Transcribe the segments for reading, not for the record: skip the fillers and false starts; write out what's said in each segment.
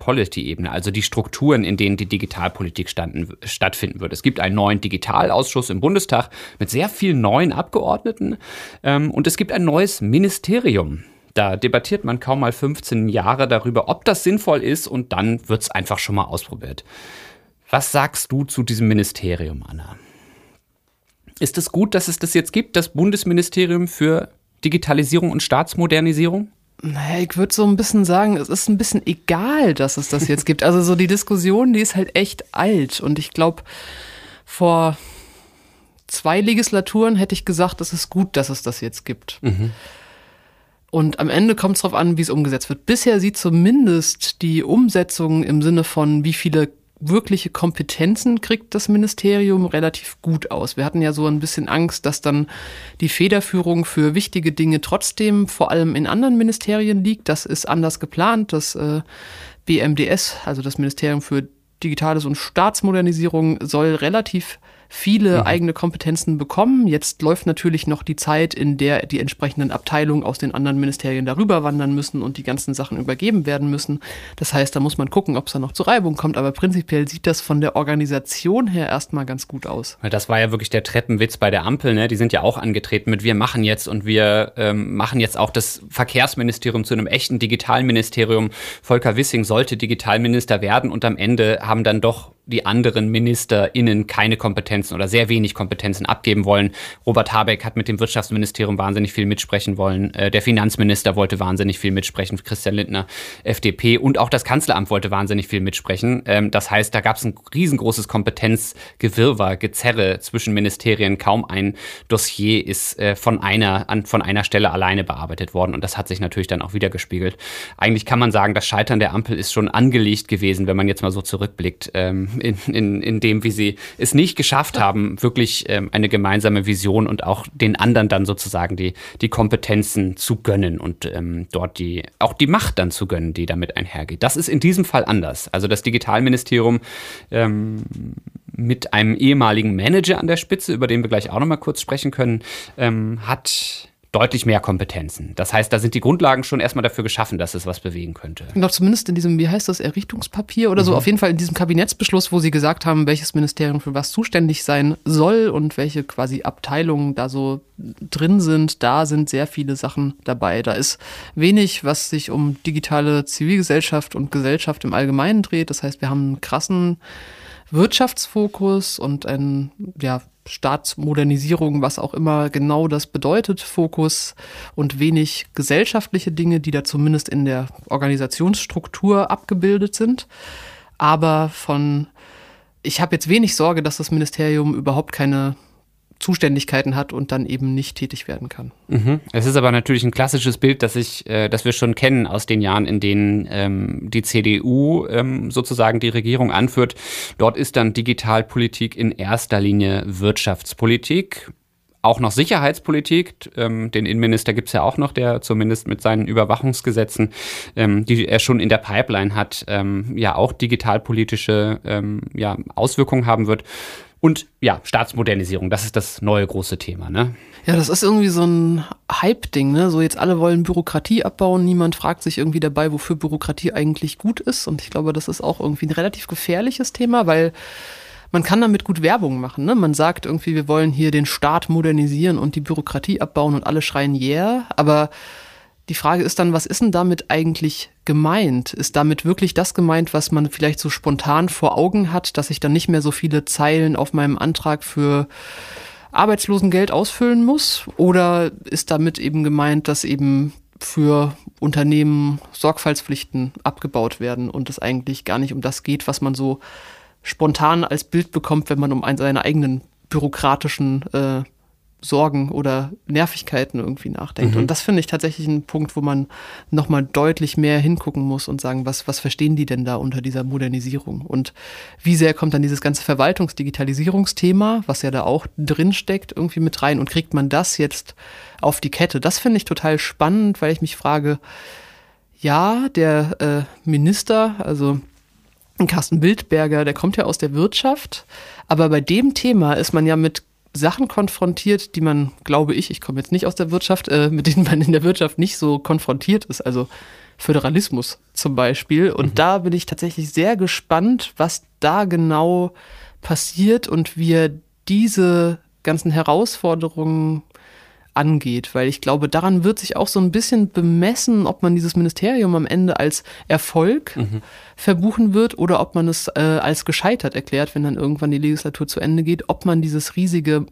Policy-Ebene, also die Strukturen, in denen die Digitalpolitik stattfinden wird. Es gibt einen neuen Digitalausschuss im Bundestag mit sehr vielen neuen Abgeordneten und es gibt ein neues Ministerium. Da debattiert man kaum mal 15 Jahre darüber, ob das sinnvoll ist und dann wird es einfach schon mal ausprobiert. Was sagst du zu diesem Ministerium, Anna? Ist es gut, dass es das jetzt gibt, das Bundesministerium für Digitalisierung und Staatsmodernisierung? Naja, ich würde so ein bisschen sagen, es ist ein bisschen egal, dass es das jetzt gibt. Also so die Diskussion, die ist halt echt alt. Und ich glaube, vor 2 Legislaturen hätte ich gesagt, es ist gut, dass es das jetzt gibt. Mhm. Und am Ende kommt es darauf an, wie es umgesetzt wird. Bisher sieht zumindest die Umsetzung im Sinne von, wie viele wirkliche Kompetenzen kriegt das Ministerium, relativ gut aus. Wir hatten ja so ein bisschen Angst, dass dann die Federführung für wichtige Dinge trotzdem vor allem in anderen Ministerien liegt. Das ist anders geplant. Das BMDS, also das Ministerium für Digitales und Staatsmodernisierung, soll relativ viele eigene Kompetenzen bekommen. Jetzt läuft natürlich noch die Zeit, in der die entsprechenden Abteilungen aus den anderen Ministerien darüber wandern müssen und die ganzen Sachen übergeben werden müssen. Das heißt, da muss man gucken, ob es da noch zur Reibung kommt. Aber prinzipiell sieht das von der Organisation her erstmal ganz gut aus. Das war ja wirklich der Treppenwitz bei der Ampel, ne? Die sind ja auch angetreten mit wir machen jetzt und wir machen jetzt auch das Verkehrsministerium zu einem echten Digitalministerium. Volker Wissing sollte Digitalminister werden und am Ende haben dann doch die anderen MinisterInnen keine Kompetenzen oder sehr wenig Kompetenzen abgeben wollen. Robert Habeck hat mit dem Wirtschaftsministerium wahnsinnig viel mitsprechen wollen. Der Finanzminister wollte wahnsinnig viel mitsprechen, Christian Lindner, FDP. Und auch das Kanzleramt wollte wahnsinnig viel mitsprechen. Das heißt, da gab es ein riesengroßes Kompetenzgewirrwarr, Gezerre zwischen Ministerien. Kaum ein Dossier ist von einer Stelle alleine bearbeitet worden. Und das hat sich natürlich dann auch wieder gespiegelt. Eigentlich kann man sagen, das Scheitern der Ampel ist schon angelegt gewesen, wenn man jetzt mal so zurückblickt. In dem, wie sie es nicht geschafft haben, wirklich eine gemeinsame Vision und auch den anderen dann sozusagen die Kompetenzen zu gönnen und dort auch die Macht dann zu gönnen, die damit einhergeht. Das ist in diesem Fall anders. Also das Digitalministerium mit einem ehemaligen Manager an der Spitze, über den wir gleich auch noch mal kurz sprechen können, hat deutlich mehr Kompetenzen. Das heißt, da sind die Grundlagen schon erstmal dafür geschaffen, dass es was bewegen könnte. Genau, zumindest in diesem, wie heißt das, Errichtungspapier oder so, auf jeden Fall in diesem Kabinettsbeschluss, wo sie gesagt haben, welches Ministerium für was zuständig sein soll und welche quasi Abteilungen da so drin sind, da sind sehr viele Sachen dabei. Da ist wenig, was sich um digitale Zivilgesellschaft und Gesellschaft im Allgemeinen dreht. Das heißt, wir haben einen krassen Wirtschaftsfokus und ein, Staatsmodernisierung, was auch immer genau das bedeutet, Fokus und wenig gesellschaftliche Dinge, die da zumindest in der Organisationsstruktur abgebildet sind. Aber ich habe jetzt wenig Sorge, dass das Ministerium überhaupt keine Zuständigkeiten hat und dann eben nicht tätig werden kann. Es ist aber natürlich ein klassisches Bild, das wir schon kennen aus den Jahren, in denen die CDU sozusagen die Regierung anführt. Dort ist dann Digitalpolitik in erster Linie Wirtschaftspolitik. Auch noch Sicherheitspolitik, den Innenminister gibt es ja auch noch, der zumindest mit seinen Überwachungsgesetzen, die er schon in der Pipeline hat, auch digitalpolitische Auswirkungen haben wird. Und ja, Staatsmodernisierung, das ist das neue große Thema, ne? Ja, das ist irgendwie so ein Hype-Ding, ne? So jetzt alle wollen Bürokratie abbauen, niemand fragt sich irgendwie dabei, wofür Bürokratie eigentlich gut ist. Und ich glaube, das ist auch irgendwie ein relativ gefährliches Thema, weil man kann damit gut Werbung machen, ne? Man sagt irgendwie, wir wollen hier den Staat modernisieren und die Bürokratie abbauen und alle schreien yeah, aber die Frage ist dann, was ist denn damit eigentlich gemeint? Ist damit wirklich das gemeint, was man vielleicht so spontan vor Augen hat, dass ich dann nicht mehr so viele Zeilen auf meinem Antrag für Arbeitslosengeld ausfüllen muss? Oder ist damit eben gemeint, dass eben für Unternehmen Sorgfaltspflichten abgebaut werden und es eigentlich gar nicht um das geht, was man so spontan als Bild bekommt, wenn man um seine eigenen bürokratischen Sorgen oder Nervigkeiten irgendwie nachdenkt. Und das finde ich tatsächlich ein Punkt, wo man nochmal deutlich mehr hingucken muss und sagen, was verstehen die denn da unter dieser Modernisierung? Und wie sehr kommt dann dieses ganze Verwaltungsdigitalisierungsthema, was ja da auch drin steckt, irgendwie mit rein und kriegt man das jetzt auf die Kette? Das finde ich total spannend, weil ich mich frage, ja, der Minister, also Carsten Wildberger, der kommt ja aus der Wirtschaft, aber bei dem Thema ist man ja mit Sachen konfrontiert, die man, glaube ich komme jetzt nicht aus der Wirtschaft, mit denen man in der Wirtschaft nicht so konfrontiert ist. Also Föderalismus zum Beispiel. Und da bin ich tatsächlich sehr gespannt, was da genau passiert und wie er diese ganzen Herausforderungen angeht, weil ich glaube, daran wird sich auch so ein bisschen bemessen, ob man dieses Ministerium am Ende als Erfolg verbuchen wird oder ob man es als gescheitert erklärt, wenn dann irgendwann die Legislatur zu Ende geht, ob man dieses riesige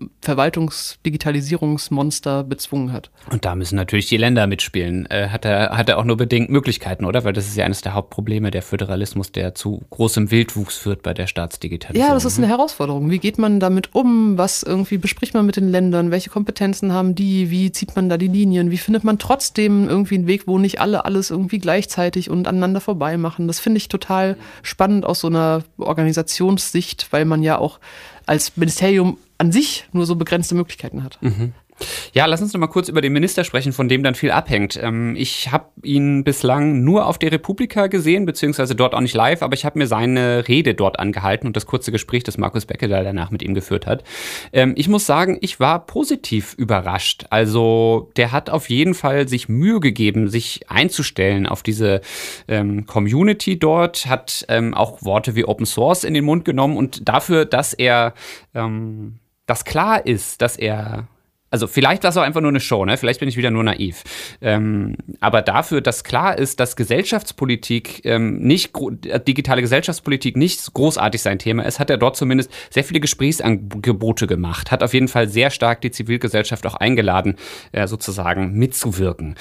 Verwaltungs-Digitalisierungsmonster bezwungen hat. Und da müssen natürlich die Länder mitspielen. Hat er auch nur bedingt Möglichkeiten, oder? Weil das ist ja eines der Hauptprobleme, der Föderalismus, der zu großem Wildwuchs führt bei der Staatsdigitalisierung. Ja, das ist eine Herausforderung. Wie geht man damit um? Was irgendwie bespricht man mit den Ländern? Welche Kompetenzen haben die? Wie zieht man da die Linien? Wie findet man trotzdem irgendwie einen Weg, wo nicht alle alles irgendwie gleichzeitig und aneinander vorbei machen? Das finde ich total spannend aus so einer Organisationssicht, weil man ja auch als Ministerium an sich nur so begrenzte Möglichkeiten hat. Ja, lass uns noch mal kurz über den Minister sprechen, von dem dann viel abhängt. Ich habe ihn bislang nur auf der Republika gesehen, beziehungsweise dort auch nicht live, aber ich habe mir seine Rede dort angehalten und das kurze Gespräch, das Markus Beckedahl danach mit ihm geführt hat. Ich muss sagen, ich war positiv überrascht. Also der hat auf jeden Fall sich Mühe gegeben, sich einzustellen auf diese Community dort, hat auch Worte wie Open Source in den Mund genommen und dafür, dass er, dass klar ist, dass er also vielleicht war es auch einfach nur eine Show, ne? Vielleicht bin ich wieder nur naiv. Aber dafür, dass klar ist, dass Gesellschaftspolitik digitale Gesellschaftspolitik nicht großartig sein Thema ist, hat er dort zumindest sehr viele Gesprächsangebote gemacht. Hat auf jeden Fall sehr stark die Zivilgesellschaft auch eingeladen, sozusagen mitzuwirken.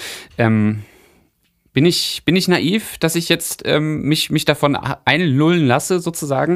Bin ich naiv, dass ich jetzt mich davon einlullen lasse, sozusagen?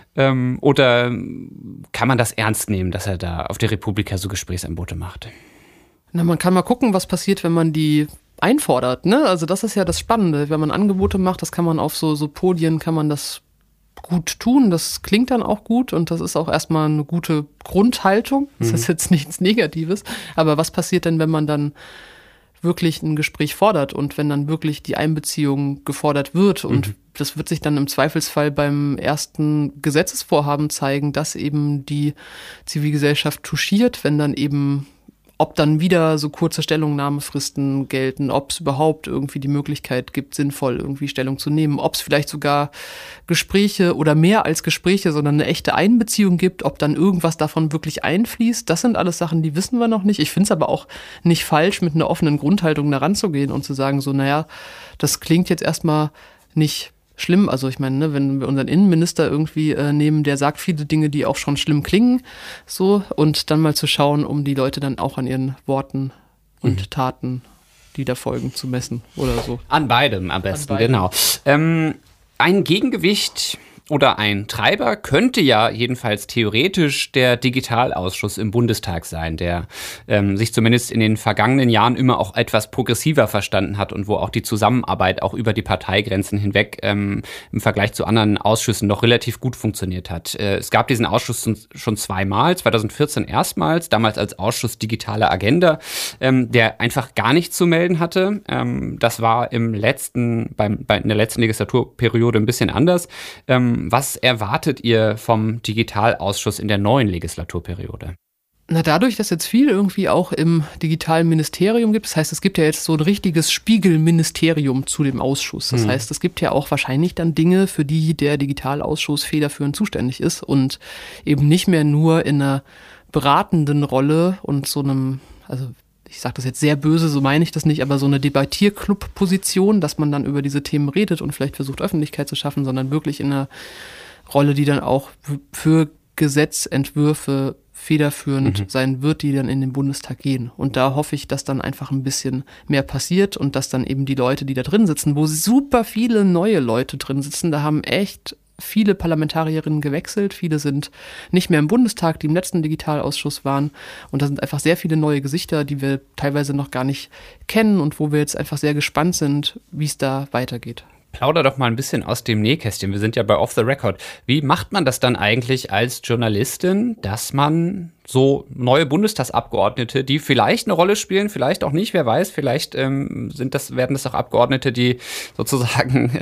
Oder kann man das ernst nehmen, dass er da auf der Republika so Gesprächsangebote macht? Na, man kann mal gucken, was passiert, wenn man die einfordert, ne? Also das ist ja das Spannende. Wenn man Angebote macht, das kann man auf so Podien, kann man das gut tun. Das klingt dann auch gut und das ist auch erstmal eine gute Grundhaltung. Das ist jetzt nichts Negatives. Aber was passiert denn, wenn man dann wirklich ein Gespräch fordert und wenn dann wirklich die Einbeziehung gefordert wird und das wird sich dann im Zweifelsfall beim ersten Gesetzesvorhaben zeigen, dass eben die Zivilgesellschaft touchiert, wenn dann eben, ob dann wieder so kurze Stellungnahmefristen gelten, ob es überhaupt irgendwie die Möglichkeit gibt, sinnvoll irgendwie Stellung zu nehmen, ob es vielleicht sogar Gespräche oder mehr als Gespräche, sondern eine echte Einbeziehung gibt, ob dann irgendwas davon wirklich einfließt. Das sind alles Sachen, die wissen wir noch nicht. Ich finde es aber auch nicht falsch, mit einer offenen Grundhaltung da ranzugehen und zu sagen, so, naja, das klingt jetzt erstmal nicht schlimm. Also ich meine, ne, wenn wir unseren Innenminister irgendwie nehmen, der sagt viele Dinge, die auch schon schlimm klingen, so, und dann mal zu schauen, um die Leute dann auch an ihren Worten und Taten, die da folgen, zu messen oder so. An beidem am besten, genau. Ein Gegengewicht oder ein Treiber könnte ja jedenfalls theoretisch der Digitalausschuss im Bundestag sein, der sich zumindest in den vergangenen Jahren immer auch etwas progressiver verstanden hat und wo auch die Zusammenarbeit auch über die Parteigrenzen hinweg im Vergleich zu anderen Ausschüssen noch relativ gut funktioniert hat. Es gab diesen Ausschuss schon zweimal, 2014 erstmals, damals als Ausschuss Digitale Agenda, der einfach gar nichts zu melden hatte. Das war in der letzten Legislaturperiode ein bisschen anders. Was erwartet ihr vom Digitalausschuss in der neuen Legislaturperiode? Na, dadurch, dass jetzt viel irgendwie auch im digitalen Ministerium gibt, das heißt, es gibt ja jetzt so ein richtiges Spiegelministerium zu dem Ausschuss. Das heißt, es gibt ja auch wahrscheinlich dann Dinge, für die der Digitalausschuss federführend zuständig ist und eben nicht mehr nur in einer beratenden Rolle und so einem, also ich sage das jetzt sehr böse, so meine ich das nicht, aber so eine Debattierclub-Position, dass man dann über diese Themen redet und vielleicht versucht, Öffentlichkeit zu schaffen, sondern wirklich in einer Rolle, die dann auch für Gesetzentwürfe federführend sein wird, die dann in den Bundestag gehen. Und da hoffe ich, dass dann einfach ein bisschen mehr passiert und dass dann eben die Leute, die da drin sitzen, wo super viele neue Leute drin sitzen, da haben echt viele Parlamentarierinnen gewechselt, viele sind nicht mehr im Bundestag, die im letzten Digitalausschuss waren und da sind einfach sehr viele neue Gesichter, die wir teilweise noch gar nicht kennen und wo wir jetzt einfach sehr gespannt sind, wie es da weitergeht. Plauder doch mal ein bisschen aus dem Nähkästchen. Wir sind ja bei Off the Record. Wie macht man das dann eigentlich als Journalistin, dass man so neue Bundestagsabgeordnete, die vielleicht eine Rolle spielen, vielleicht auch nicht, wer weiß, vielleicht werden das auch Abgeordnete, die sozusagen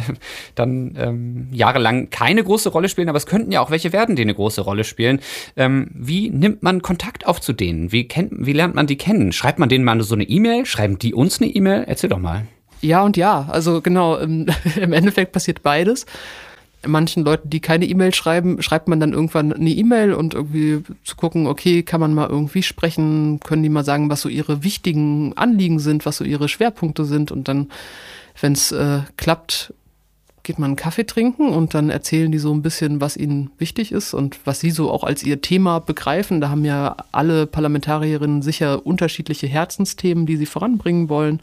dann jahrelang keine große Rolle spielen, aber es könnten ja auch welche werden, die eine große Rolle spielen. Wie nimmt man Kontakt auf zu denen? Wie lernt man die kennen? Schreibt man denen mal so eine E-Mail? Schreiben die uns eine E-Mail? Erzähl doch mal. Ja und ja, also genau, im Endeffekt passiert beides. Manchen Leuten, die keine E-Mail schreiben, schreibt man dann irgendwann eine E-Mail und irgendwie zu gucken, okay, kann man mal irgendwie sprechen, können die mal sagen, was so ihre wichtigen Anliegen sind, was so ihre Schwerpunkte sind und dann, wenn es klappt, geht man einen Kaffee trinken und dann erzählen die so ein bisschen, was ihnen wichtig ist und was sie so auch als ihr Thema begreifen. Da haben ja alle Parlamentarierinnen sicher unterschiedliche Herzensthemen, die sie voranbringen wollen.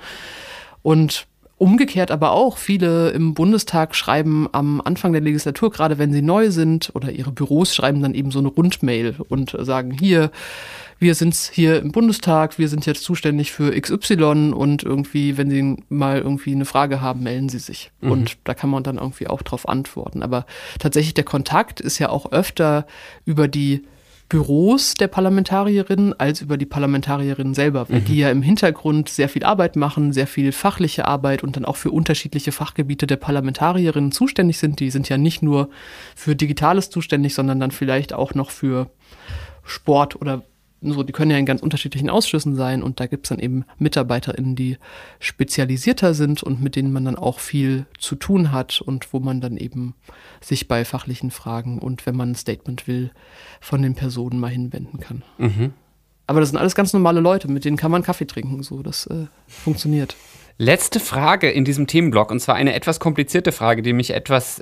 Und umgekehrt aber auch, viele im Bundestag schreiben am Anfang der Legislatur, gerade wenn sie neu sind, oder ihre Büros schreiben dann eben so eine Rundmail und sagen, hier, wir sind's hier im Bundestag, wir sind jetzt zuständig für XY und irgendwie, wenn Sie mal irgendwie eine Frage haben, melden Sie sich. Und da kann man dann irgendwie auch drauf antworten. Aber tatsächlich der Kontakt ist ja auch öfter über die Büros der Parlamentarierinnen als über die Parlamentarierinnen selber, weil die ja im Hintergrund sehr viel Arbeit machen, sehr viel fachliche Arbeit und dann auch für unterschiedliche Fachgebiete der Parlamentarierinnen zuständig sind. Die sind ja nicht nur für Digitales zuständig, sondern dann vielleicht auch noch für Sport oder so. Die können ja in ganz unterschiedlichen Ausschüssen sein und da gibt es dann eben MitarbeiterInnen, die spezialisierter sind und mit denen man dann auch viel zu tun hat und wo man dann eben sich bei fachlichen Fragen und wenn man ein Statement will, von den Personen mal hinwenden kann. Aber das sind alles ganz normale Leute, mit denen kann man Kaffee trinken, so, das funktioniert. Letzte Frage in diesem Themenblock, und zwar eine etwas komplizierte Frage, die mich jetzt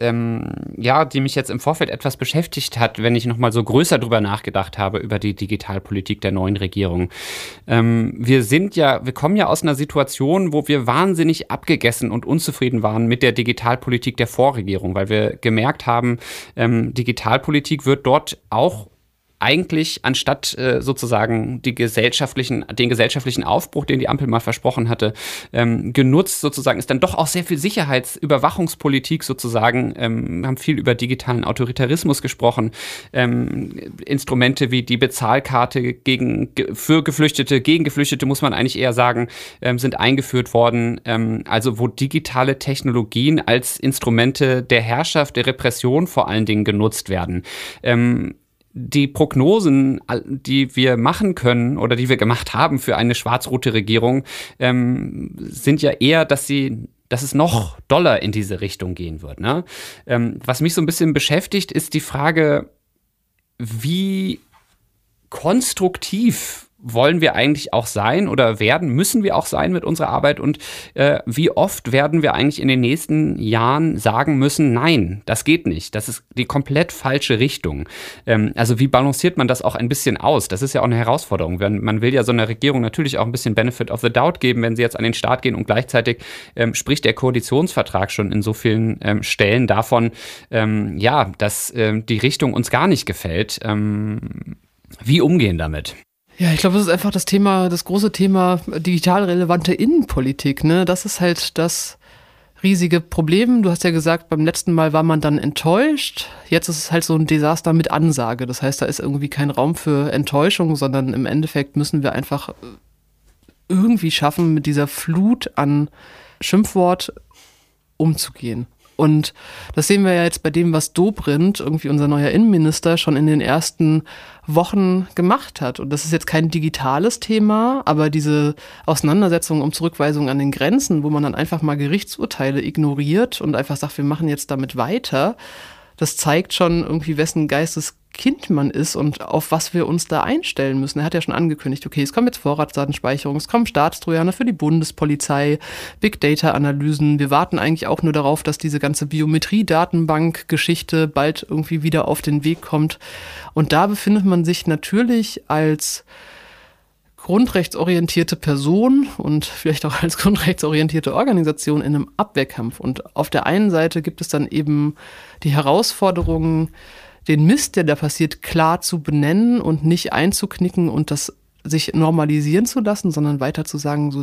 im Vorfeld etwas beschäftigt hat, wenn ich nochmal so größer drüber nachgedacht habe, über die Digitalpolitik der neuen Regierung. Wir kommen ja aus einer Situation, wo wir wahnsinnig abgegessen und unzufrieden waren mit der Digitalpolitik der Vorregierung, weil wir gemerkt haben, Digitalpolitik wird dort auch eigentlich anstatt sozusagen den gesellschaftlichen Aufbruch, den die Ampel mal versprochen hatte, genutzt sozusagen, ist dann doch auch sehr viel Sicherheitsüberwachungspolitik sozusagen, haben viel über digitalen Autoritarismus gesprochen, Instrumente wie die Bezahlkarte für Geflüchtete, gegen Geflüchtete muss man eigentlich eher sagen, sind eingeführt worden, also wo digitale Technologien als Instrumente der Herrschaft, der Repression vor allen Dingen genutzt werden. Die Prognosen, die wir machen können oder die wir gemacht haben für eine schwarz-rote Regierung, sind ja eher, dass es noch doller in diese Richtung gehen wird. Ne? Was mich so ein bisschen beschäftigt, ist die Frage, wie konstruktiv wollen wir eigentlich auch sein oder müssen wir auch sein mit unserer Arbeit und wie oft werden wir eigentlich in den nächsten Jahren sagen müssen, nein, das geht nicht, das ist die komplett falsche Richtung. Also wie balanciert man das auch ein bisschen aus? Das ist ja auch eine Herausforderung. Man will ja so einer Regierung natürlich auch ein bisschen Benefit of the Doubt geben, wenn sie jetzt an den Start gehen und gleichzeitig spricht der Koalitionsvertrag schon in so vielen Stellen davon, dass die Richtung uns gar nicht gefällt. Wie umgehen damit? Ja, ich glaube, das ist einfach das große Thema digital relevante Innenpolitik, ne? Das ist halt das riesige Problem. Du hast ja gesagt, beim letzten Mal war man dann enttäuscht. Jetzt ist es halt so ein Desaster mit Ansage. Das heißt, da ist irgendwie kein Raum für Enttäuschung, sondern im Endeffekt müssen wir einfach irgendwie schaffen, mit dieser Flut an Schimpfwort umzugehen. Und das sehen wir ja jetzt bei dem, was Dobrindt, irgendwie unser neuer Innenminister, schon in den ersten Wochen gemacht hat. Und das ist jetzt kein digitales Thema, aber diese Auseinandersetzung um Zurückweisung an den Grenzen, wo man dann einfach mal Gerichtsurteile ignoriert und einfach sagt, wir machen jetzt damit weiter, das zeigt schon irgendwie, wessen Geisteskind man ist und auf was wir uns da einstellen müssen. Er hat ja schon angekündigt, okay, es kommen jetzt Vorratsdatenspeicherung, es kommen Staatstrojaner für die Bundespolizei, Big-Data-Analysen. Wir warten eigentlich auch nur darauf, dass diese ganze Biometrie-Datenbank-Geschichte bald irgendwie wieder auf den Weg kommt. Und da befindet man sich natürlich als grundrechtsorientierte Person und vielleicht auch als grundrechtsorientierte Organisation in einem Abwehrkampf. Und auf der einen Seite gibt es dann eben die Herausforderung, den Mist, der da passiert, klar zu benennen und nicht einzuknicken und das sich normalisieren zu lassen, sondern weiter zu sagen, so das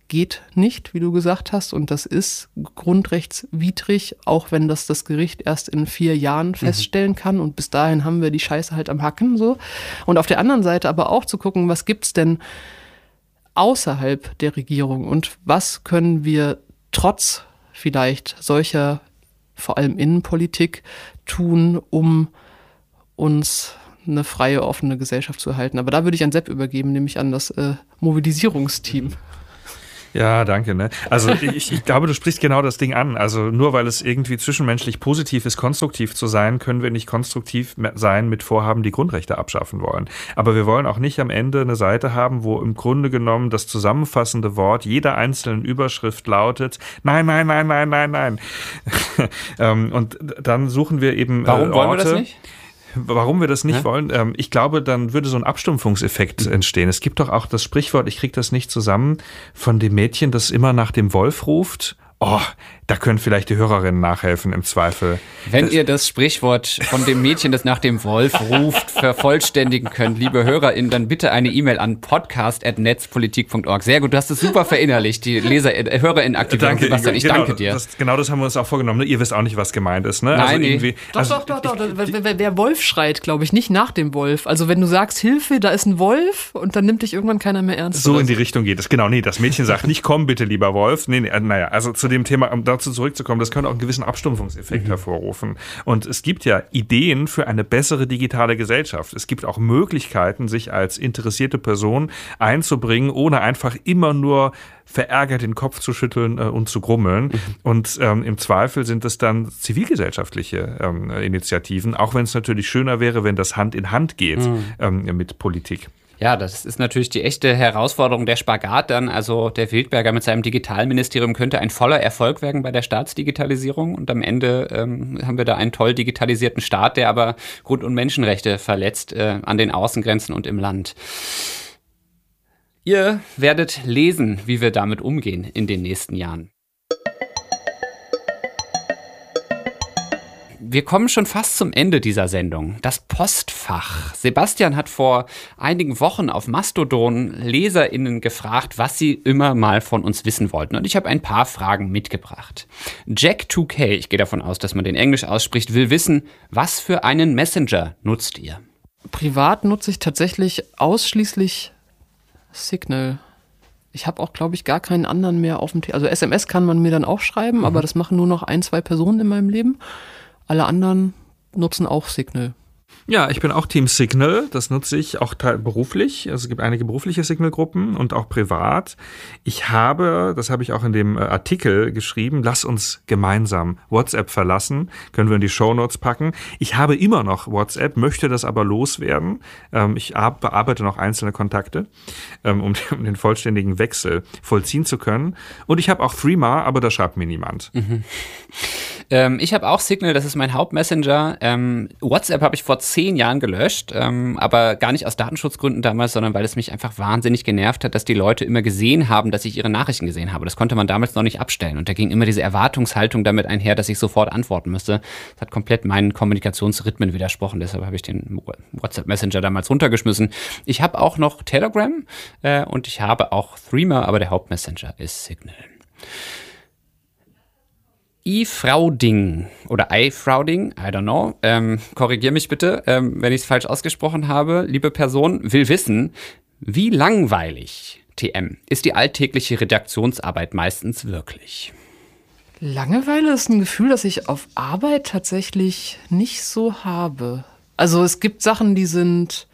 geht nicht, wie du gesagt hast, und das ist grundrechtswidrig, auch wenn das Gericht erst in 4 Jahren feststellen kann, und bis dahin haben wir die Scheiße halt am Hacken, so. Und auf der anderen Seite aber auch zu gucken, was gibt's denn außerhalb der Regierung und was können wir trotz vielleicht solcher, vor allem Innenpolitik, tun, um uns eine freie, offene Gesellschaft zu erhalten. Aber da würde ich an Sepp übergeben, nämlich an das Mobilisierungsteam. Ja, danke. Ne? Also ich glaube, du sprichst genau das Ding an. Also nur weil es irgendwie zwischenmenschlich positiv ist, konstruktiv zu sein, können wir nicht konstruktiv sein mit Vorhaben, die Grundrechte abschaffen wollen. Aber wir wollen auch nicht am Ende eine Seite haben, wo im Grunde genommen das zusammenfassende Wort jeder einzelnen Überschrift lautet, nein, nein, nein, nein, nein, nein. Und dann suchen wir eben Warum wollen wir das nicht? Warum wir das nicht wollen? Ich glaube, dann würde so ein Abstumpfungseffekt entstehen. Es gibt doch auch das Sprichwort, ich kriege das nicht zusammen, von dem Mädchen, das immer nach dem Wolf ruft. Oh, da können vielleicht die Hörerinnen nachhelfen im Zweifel. Wenn ihr das Sprichwort von dem Mädchen, das nach dem Wolf ruft, vervollständigen könnt, liebe HörerInnen, dann bitte eine E-Mail an podcast@netzpolitik.org. Sehr gut, du hast es super verinnerlicht, die HörerInnen-Aktivierung, Sebastian. Ich danke dir. Genau das haben wir uns auch vorgenommen. Ne? Ihr wisst auch nicht, was gemeint ist. Ne? Nein, Doch. Wer Wolf schreit, glaube ich, nicht nach dem Wolf. Also wenn du sagst, Hilfe, da ist ein Wolf und dann nimmt dich irgendwann keiner mehr ernst. So in die Richtung geht es. Genau, nee, das Mädchen sagt nicht, komm bitte, lieber Wolf. Nee, naja, also zu dem Thema, um dazu zurückzukommen, das könnte auch einen gewissen Abstumpfungseffekt hervorrufen. Und es gibt ja Ideen für eine bessere digitale Gesellschaft. Es gibt auch Möglichkeiten, sich als interessierte Person einzubringen, ohne einfach immer nur verärgert den Kopf zu schütteln und zu grummeln. Und im Zweifel sind es dann zivilgesellschaftliche Initiativen, auch wenn es natürlich schöner wäre, wenn das Hand in Hand geht mit Politik. Ja, das ist natürlich die echte Herausforderung, der Spagat dann. Also der Wildberger mit seinem Digitalministerium könnte ein voller Erfolg werden bei der Staatsdigitalisierung. Und am Ende haben wir da einen toll digitalisierten Staat, der aber Grund- und Menschenrechte verletzt an den Außengrenzen und im Land. Ihr werdet lesen, wie wir damit umgehen in den nächsten Jahren. Wir kommen schon fast zum Ende dieser Sendung. Das Postfach. Sebastian hat vor einigen Wochen auf Mastodon LeserInnen gefragt, was sie immer mal von uns wissen wollten. Und ich habe ein paar Fragen mitgebracht. Jack2K, ich gehe davon aus, dass man den Englisch ausspricht, will wissen, was für einen Messenger nutzt ihr? Privat nutze ich tatsächlich ausschließlich Signal. Ich habe auch, glaube ich, gar keinen anderen mehr auf dem Also SMS kann man mir dann auch schreiben, aber das machen nur noch 1, 2 Personen in meinem Leben. Alle anderen nutzen auch Signal. Ja, ich bin auch Team Signal. Das nutze ich auch beruflich. Also es gibt einige berufliche Signal-Gruppen und auch privat. Das habe ich auch in dem Artikel geschrieben, lass uns gemeinsam WhatsApp verlassen. Können wir in die Shownotes packen. Ich habe immer noch WhatsApp, möchte das aber loswerden. Ich bearbeite noch einzelne Kontakte, um den vollständigen Wechsel vollziehen zu können. Und ich habe auch Threema, aber da schreibt mir niemand. Ich habe auch Signal, das ist mein Hauptmessenger. WhatsApp habe ich vor 10 Jahren gelöscht, aber gar nicht aus Datenschutzgründen damals, sondern weil es mich einfach wahnsinnig genervt hat, dass die Leute immer gesehen haben, dass ich ihre Nachrichten gesehen habe. Das konnte man damals noch nicht abstellen und da ging immer diese Erwartungshaltung damit einher, dass ich sofort antworten müsste. Das hat komplett meinen Kommunikationsrhythmen widersprochen, deshalb habe ich den WhatsApp Messenger damals runtergeschmissen. Ich habe auch noch Telegram und ich habe auch Threema, aber der Hauptmessenger ist Signal. iFrauding oder iFrauding, I don't know, korrigier mich bitte, wenn ich es falsch ausgesprochen habe. Liebe Person, will wissen, wie langweilig, TM, ist die alltägliche Redaktionsarbeit meistens wirklich? Langeweile ist ein Gefühl, das ich auf Arbeit tatsächlich nicht so habe. Also es gibt Sachen, die sind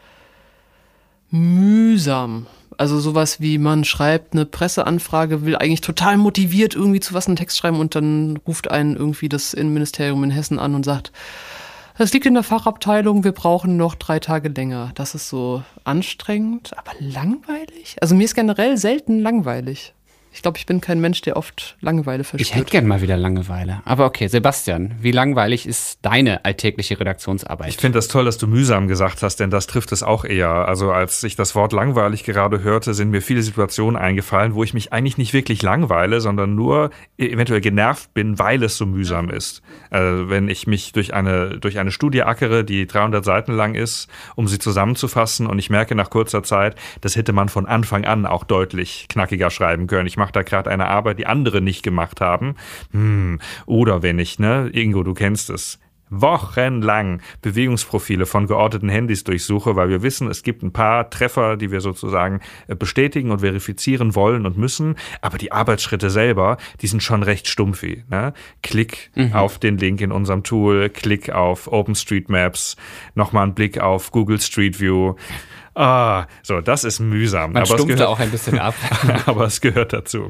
mühsam. Also sowas wie, man schreibt eine Presseanfrage, will eigentlich total motiviert irgendwie zu was einen Text schreiben und dann ruft einen irgendwie das Innenministerium in Hessen an und sagt, das liegt in der Fachabteilung, wir brauchen noch 3 Tage länger. Das ist so anstrengend, aber langweilig? Also mir ist generell selten langweilig. Ich glaube, ich bin kein Mensch, der oft Langeweile verspürt. Ich hätte gern mal wieder Langeweile. Aber okay, Sebastian, wie langweilig ist deine alltägliche Redaktionsarbeit? Ich finde das toll, dass du mühsam gesagt hast, denn das trifft es auch eher. Also als ich das Wort langweilig gerade hörte, sind mir viele Situationen eingefallen, wo ich mich eigentlich nicht wirklich langweile, sondern nur eventuell genervt bin, weil es so mühsam ist. Wenn ich mich durch eine Studie ackere, die 300 Seiten lang ist, um sie zusammenzufassen und ich merke nach kurzer Zeit, das hätte man von Anfang an auch deutlich knackiger schreiben können. Ich mache da gerade eine Arbeit, die andere nicht gemacht haben. Oder wenn ich, Ingo, du kennst es, wochenlang Bewegungsprofile von georteten Handys durchsuche, weil wir wissen, es gibt ein paar Treffer, die wir sozusagen bestätigen und verifizieren wollen und müssen, aber die Arbeitsschritte selber, die sind schon recht stumpfi. Ne? Klick auf den Link in unserem Tool, Klick auf OpenStreetMaps, nochmal ein Blick auf Google Street View. So, das ist mühsam. Man stumpft da auch ein bisschen ab. Aber es gehört dazu.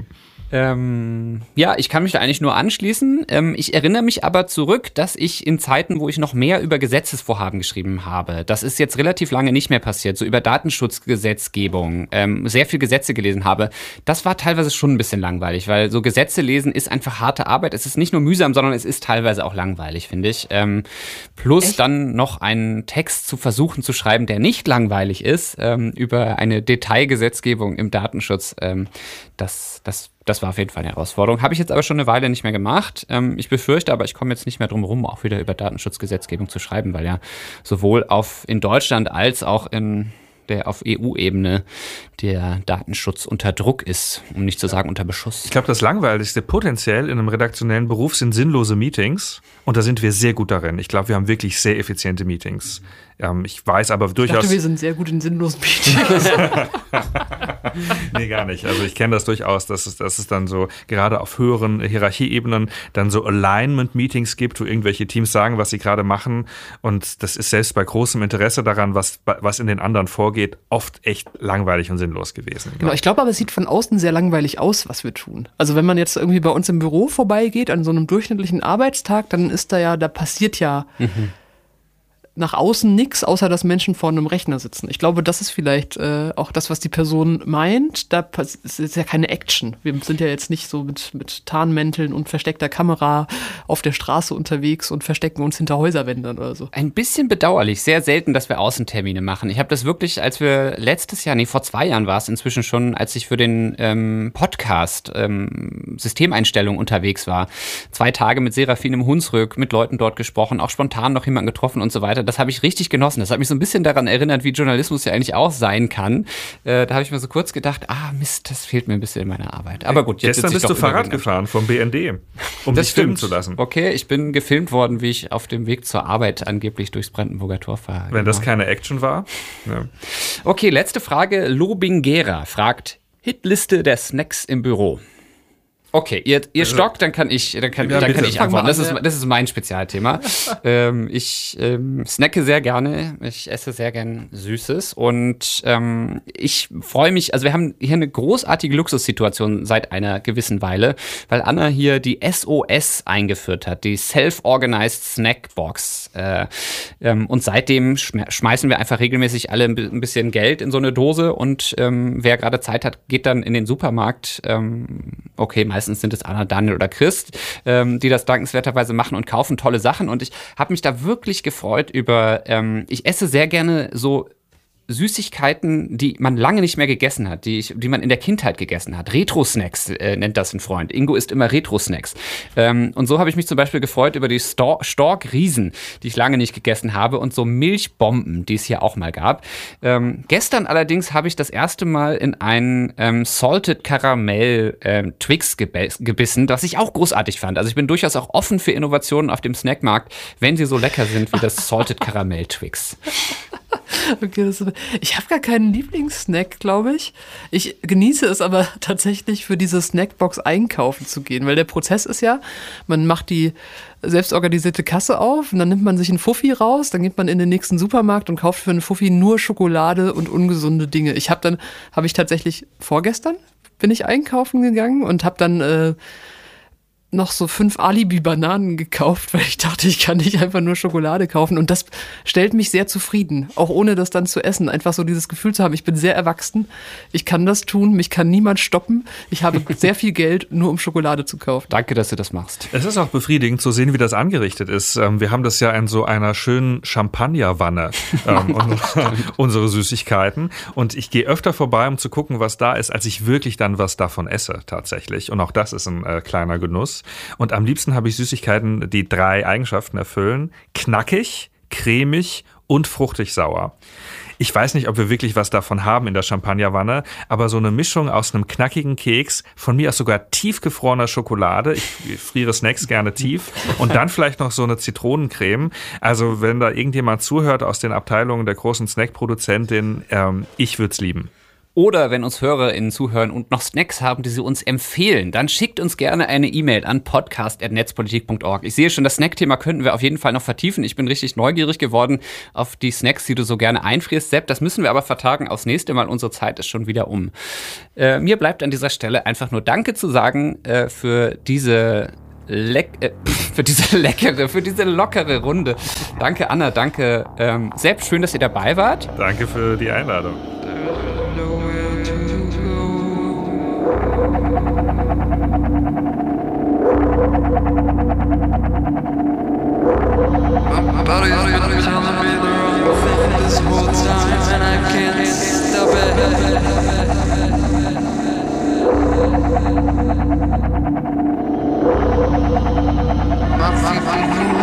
Ja, ich kann mich da eigentlich nur anschließen. Ich erinnere mich aber zurück, dass ich in Zeiten, wo ich noch mehr über Gesetzesvorhaben geschrieben habe, das ist jetzt relativ lange nicht mehr passiert, so über Datenschutzgesetzgebung, sehr viel Gesetze gelesen habe. Das war teilweise schon ein bisschen langweilig, weil so Gesetze lesen ist einfach harte Arbeit. Es ist nicht nur mühsam, sondern es ist teilweise auch langweilig, finde ich. Plus Echt? Dann noch einen Text zu versuchen zu schreiben, der nicht langweilig ist, über eine Detailgesetzgebung im Datenschutz. Das war auf jeden Fall eine Herausforderung. Habe ich jetzt aber schon eine Weile nicht mehr gemacht. Ich befürchte aber, ich komme jetzt nicht mehr drum rum, auch wieder über Datenschutzgesetzgebung zu schreiben, weil ja sowohl in Deutschland als auch auf EU-Ebene der Datenschutz unter Druck ist, um nicht zu sagen unter Beschuss. Ich glaube, das Langweiligste potenziell in einem redaktionellen Beruf sind sinnlose Meetings. Und da sind wir sehr gut darin. Ich glaube, wir haben wirklich sehr effiziente Meetings. Ich weiß aber durchaus... Ich dachte, wir sind sehr gut in sinnlosen Meetings. Nee, gar nicht. Also ich kenne das durchaus, dass es dann so, gerade auf höheren Hierarchieebenen, dann so Alignment-Meetings gibt, wo irgendwelche Teams sagen, was sie gerade machen. Und das ist selbst bei großem Interesse daran, was in den anderen vorgeht, oft echt langweilig und sinnlos gewesen. Genau, ich glaube aber, es sieht von außen sehr langweilig aus, was wir tun. Also wenn man jetzt irgendwie bei uns im Büro vorbeigeht, an so einem durchschnittlichen Arbeitstag, dann ist da passiert ja nach außen nichts, außer dass Menschen vor einem Rechner sitzen. Ich glaube, das ist vielleicht auch das, was die Person meint. Da ist ja keine Action. Wir sind ja jetzt nicht so mit Tarnmänteln und versteckter Kamera auf der Straße unterwegs und verstecken uns hinter Häuserwänden oder so. Ein bisschen bedauerlich. Sehr selten, dass wir Außentermine machen. Ich habe das wirklich, als wir vor 2 Jahren war es inzwischen schon, als ich für den Podcast Systemeinstellungen unterwegs war. 2 Tage mit Serafin im Hunsrück, mit Leuten dort gesprochen, auch spontan noch jemanden getroffen und so weiter. Das habe ich richtig genossen. Das hat mich so ein bisschen daran erinnert, wie Journalismus ja eigentlich auch sein kann. Da habe ich mir so kurz gedacht, Mist, das fehlt mir ein bisschen in meiner Arbeit. Aber gut, jetzt gestern bist du Fahrrad gefahren vom BND, um dich filmen zu lassen. Okay, ich bin gefilmt worden, wie ich auf dem Weg zur Arbeit angeblich durchs Brandenburger Tor fahre. Wenn das keine Action war. Ja. Okay, letzte Frage. Lobingera fragt, Hitliste der Snacks im Büro. Okay, ihr stockt, dann kann ich antworten. Das ist mein Spezialthema. Ich snacke sehr gerne, ich esse sehr gern Süßes und ich freue mich, also wir haben hier eine großartige Luxussituation seit einer gewissen Weile, weil Anna hier die SOS eingeführt hat, die Self-Organized Snackbox. Und seitdem schmeißen wir einfach regelmäßig alle ein bisschen Geld in so eine Dose und wer gerade Zeit hat, geht dann in den Supermarkt. Okay, meistens sind es Anna, Daniel oder Christ, die das dankenswerterweise machen und kaufen tolle Sachen. Und ich habe mich da wirklich gefreut über, ich esse sehr gerne so Süßigkeiten, die man lange nicht mehr gegessen hat, die man in der Kindheit gegessen hat. Retro-Snacks nennt das ein Freund. Ingo isst immer Retro-Snacks. Und so habe ich mich zum Beispiel gefreut über die Stork-Riesen, die ich lange nicht gegessen habe, und so Milchbomben, die es hier auch mal gab. Gestern allerdings habe ich das erste Mal in einen Salted Caramel Twix gebissen, was ich auch großartig fand. Also ich bin durchaus auch offen für Innovationen auf dem Snackmarkt, wenn sie so lecker sind wie das Salted Caramel Twix. Okay, ich habe gar keinen Lieblingssnack, glaube ich. Ich genieße es aber tatsächlich, für diese Snackbox einkaufen zu gehen, weil der Prozess ist ja, man macht die selbstorganisierte Kasse auf und dann nimmt man sich einen Fuffi raus, dann geht man in den nächsten Supermarkt und kauft für einen Fuffi nur Schokolade und ungesunde Dinge. Habe ich tatsächlich vorgestern bin ich einkaufen gegangen und habe dann noch so 5 Alibi-Bananen gekauft, weil ich dachte, ich kann nicht einfach nur Schokolade kaufen. Und das stellt mich sehr zufrieden, auch ohne das dann zu essen. Einfach so dieses Gefühl zu haben, ich bin sehr erwachsen, ich kann das tun, mich kann niemand stoppen. Ich habe sehr viel Geld, nur um Schokolade zu kaufen. Danke, dass du das machst. Es ist auch befriedigend zu sehen, wie das angerichtet ist. Wir haben das ja in so einer schönen Champagnerwanne, unsere Süßigkeiten. Und ich gehe öfter vorbei, um zu gucken, was da ist, als ich wirklich dann was davon esse, tatsächlich. Und auch das ist ein kleiner Genuss. Und am liebsten habe ich Süßigkeiten, die 3 Eigenschaften erfüllen: knackig, cremig und fruchtig sauer. Ich weiß nicht, ob wir wirklich was davon haben in der Champagnerwanne, aber so eine Mischung aus einem knackigen Keks, von mir aus sogar tiefgefrorener Schokolade, ich friere Snacks gerne tief, und dann vielleicht noch so eine Zitronencreme. Also wenn da irgendjemand zuhört aus den Abteilungen der großen Snackproduzentin, ich würde es lieben. Oder wenn uns HörerInnen zuhören und noch Snacks haben, die sie uns empfehlen, dann schickt uns gerne eine E-Mail an podcast@netzpolitik.org. Ich sehe schon, das Snack-Thema könnten wir auf jeden Fall noch vertiefen. Ich bin richtig neugierig geworden auf die Snacks, die du so gerne einfrierst, Sepp. Das müssen wir aber vertagen aufs nächste Mal. Unsere Zeit ist schon wieder um. Mir bleibt an dieser Stelle einfach nur Danke zu sagen für diese lockere Runde. Danke, Anna, danke, Sepp, schön, dass ihr dabei wart. Danke für die Einladung. My body's been telling me the wrong thing this whole time, and I can't stop it. My feet